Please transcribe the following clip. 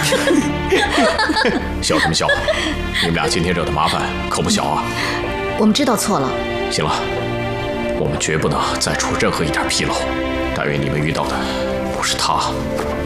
笑什么笑？你们俩今天惹的麻烦可不小啊！ 我们知道错了。 行了，我们绝不能再出任何一点纰漏。但愿你们遇到的不是他。